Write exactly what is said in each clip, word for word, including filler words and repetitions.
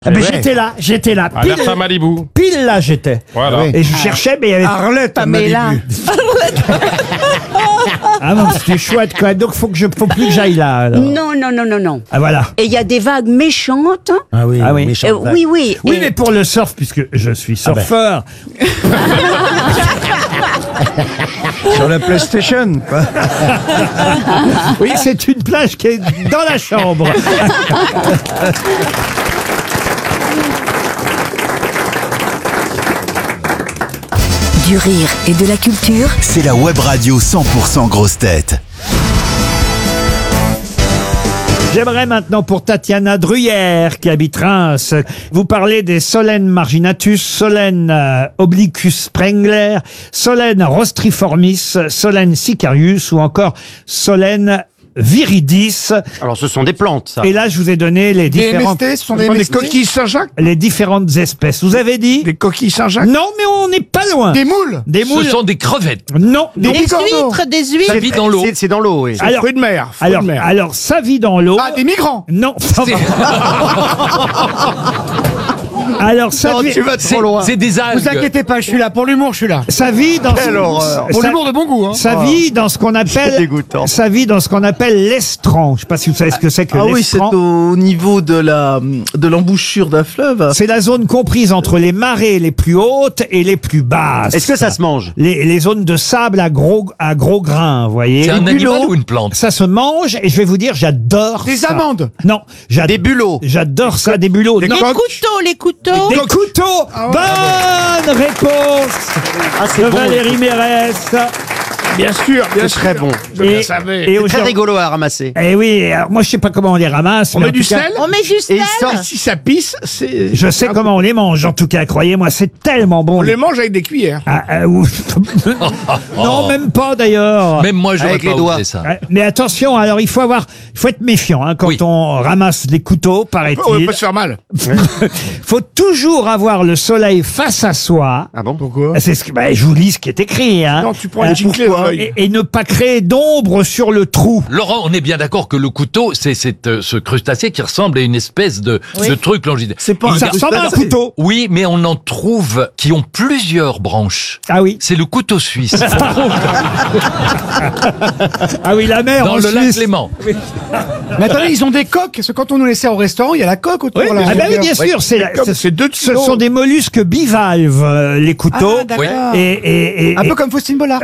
Ah ben j'étais là, j'étais là, pile, Alerte à Malibu. pile là j'étais. Voilà. Et je cherchais, mais il y avait... Arlette à Malibu. Ah non, c'était chouette quand même, donc faut que je, faut plus que j'aille là. alors. Non, non, non, non, non. Ah voilà. Et il y a des vagues méchantes. Ah oui, Ah oui. méchant Euh, vague. oui, oui. Oui, Et- mais pour le surf, puisque je suis surfeur, Sur la PlayStation, quoi. oui, c'est une plage qui est dans la chambre. Du rire et de la culture. C'est la web radio cent pour cent grosse tête. J'aimerais maintenant pour Tatiana Druyère, qui habite Reims, vous parler des Solène marginatus, Solène euh, obliquus sprengler, Solène rostriformis, Solène sicarius ou encore Solène viridis. Alors, ce sont des plantes, ça. Et là, je vous ai donné les Des différentes, M S T, ce sont des, M S T? coquilles Saint-Jacques. les différentes espèces. Vous avez dit? Des coquilles Saint-Jacques. Non, mais on n'est pas loin. Des moules. Des moules. Ce sont des crevettes. Non. Des Des- bigorneaux. des Ça vit dans l'eau. C'est- C'est dans l'eau, oui. Alors- Fruits de mer. Fruits Alors, de mer. alors, ça vit dans l'eau. Ah, des migrants. Non. C'est- Alors, ça Non, vit, tu vas C'est trop loin. c'est des algues. Vous inquiétez pas, je suis là. Pour l'humour, je suis là. ça vit dans, Quelle horreur. Pour ça, l'humour de bon goût, hein. ça vit dans ce qu'on appelle, dégoûtant. ça vit dans ce qu'on appelle l'estran. Je sais pas si vous savez ce que c'est que Ah oui, c'est l'estran. au niveau de la de l'embouchure d'un fleuve. C'est la zone comprise entre les marées les plus hautes et les plus basses. Est-ce que ça se mange? les, les zones de sable à gros, à gros grains, vous voyez. C'est un Les animal bulots, ou une plante? Ça se mange et je vais vous dire, j'adore Des ça. amandes. Non, j'adore. Des bulots. J'adore ça, des bulots. Non. couteaux, les couteaux. Des couteaux. Bonne réponse Ah, c'est de bon. Valérie Mérès. Bien sûr, bien C'est sûr. très bon. Je le savais. et Très aujourd'hui- rigolo à ramasser. Eh oui, alors moi je sais pas comment on les ramasse. On mais met en du tout cas, sel. On met du Et sel. il sort. Si ça pisse, c'est. Je sais comment on les mange, en tout cas, croyez-moi, c'est tellement bon. On les mange avec des cuillères. Ah, ah, ouf. Non, même pas d'ailleurs. Même moi, j'aurais Avec pas les doigts. osé ça. Ouais, Mais attention, alors il faut avoir, il faut être méfiant hein, quand Oui. on ramasse les couteaux, On paraît-il. peut se faire mal. Faut toujours avoir le soleil face à soi. Ah bon? Pourquoi? C'est ce que, bah, je vous lis ce qui est écrit. Hein. Non, tu prends une giclée dans l'œil. Et, et ne pas créer d'ombre sur le trou. Laurent, on est bien d'accord que le couteau, c'est c'est, euh, ce crustacé qui ressemble à une espèce de, de truc longitudinal. C'est pas Il Ça a- ressemble à un couteau. Oui, mais on en trouve qui ont plusieurs branches. Ah oui. C'est le couteau suisse. Ah oui, la mer Dans en le lac Suisse. Léman. Mais attendez, ils ont des coques. Parce que quand on nous les sert au restaurant, il y a la coque autour. là. Ah ben oui, bien sûr, c'est la- Comme ce, c'est deux ce kilos. sont des mollusques bivalves, euh, les couteaux. Ah, d'accord. Oui. et, et, et, Un et- peu comme Faustine Bollard.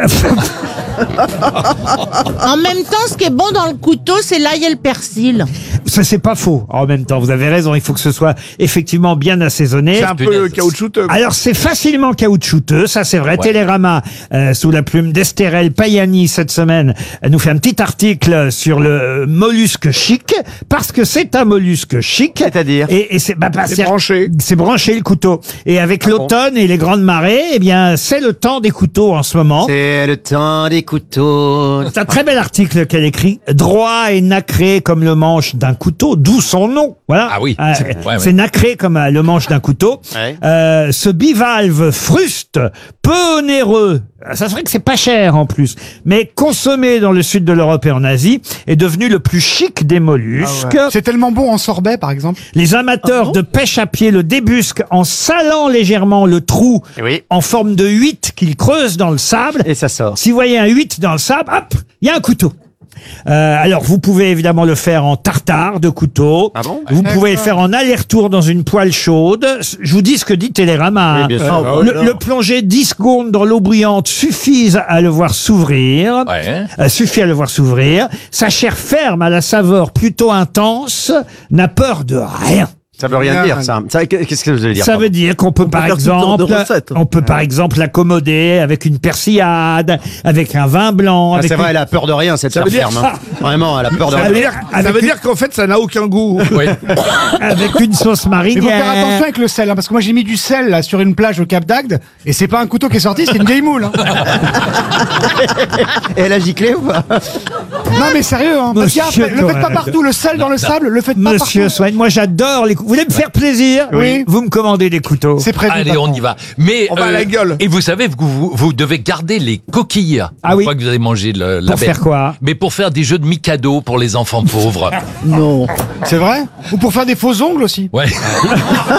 En même temps, ce qui est bon dans le couteau, c'est l'ail et le persil. ça c'est pas faux. En même temps, vous avez raison, il faut que ce soit effectivement bien assaisonné. C'est un peu Punaise. caoutchouteux. Alors c'est facilement caoutchouteux, ça c'est vrai. Ouais. Télérama, euh, sous la plume d'Estérel Payani cette semaine, elle nous fait un petit article sur le euh, mollusque chic, parce que c'est un mollusque chic. C'est-à-dire? Et, et c'est bah, bah, C'est branché. C'est branché le couteau. Et avec Ah l'automne et les grandes marées, eh bien c'est le temps des couteaux en ce moment. C'est le temps des couteaux. C'est un très bel article qu'elle écrit. Droit et nacré comme le manche d'un couteau, d'où son nom. Voilà. Ah oui. Euh, C'est- ouais, ouais. c'est nacré comme euh, le manche d'un couteau. Ouais. Euh, ce bivalve fruste, peu onéreux, ça serait que c'est pas cher en plus, mais consommé dans le sud de l'Europe et en Asie, est devenu le plus chic des mollusques. C'est tellement bon en sorbet, par exemple. Les amateurs de pêche à pied le débusquent en salant légèrement le trou Eh oui. en forme de huit qu'ils creusent dans le sable. Et ça sort. Si vous voyez un huit dans le sable, hop, il y a un couteau. Euh, alors, vous pouvez évidemment le faire en tartare de couteau. Ah bon? Vous pouvez le faire en aller-retour dans une poêle chaude. Je vous dis ce que dit Télérama. Oui, hein. bien sûr. Le, le plonger dix secondes dans l'eau brillante suffit à le voir s'ouvrir. Ouais. Euh, suffit à le voir s'ouvrir. Sa chair ferme à la saveur plutôt intense n'a peur de rien. Ça veut rien dire, ça. Ça, Qu'est-ce que vous allez dire? Ça veut dire qu'on peut par faire toutes sortes exemple, de recettes. on peut par exemple l'accommoder avec une persillade, avec un vin blanc, Ah, avec c'est vrai, une- elle a peur de rien, cette Ça veut chair dire- ferme. hein. Vraiment, elle a peur de Ça veut rien. dire, ça avec veut une- dire qu'en fait, ça n'a aucun goût. Oui. avec une sauce Mais faut faire marinière. attention avec le sel, hein, parce que moi j'ai mis du sel là sur une plage au Cap d'Agde, et c'est pas un couteau qui est sorti, c'est une vieille moule. hein. Et elle a giclé ou pas? Non mais sérieux, hein, parce qu'il y a- Monsieur le faites pas Cohen. partout, le sel dans le sable, le faites pas Monsieur partout. Swain, moi j'adore les, voulez me faire plaisir? Oui. Vous me commandez des couteaux. C'est prévu. Allez, patron. on y va. Mais On va à la gueule. Et vous savez que vous, vous devez garder les coquilles. Ah une oui. fois que vous avez mangé le, la Pour bête. faire quoi? Mais pour faire des jeux de Mikado pour les enfants pauvres. Non. C'est vrai? Ou pour faire des faux ongles aussi. Ouais.